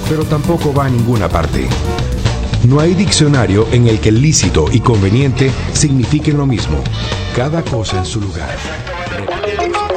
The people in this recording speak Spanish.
pero tampoco va a ninguna parte. No hay diccionario en el que lícito y conveniente signifiquen lo mismo. Cada cosa en su lugar.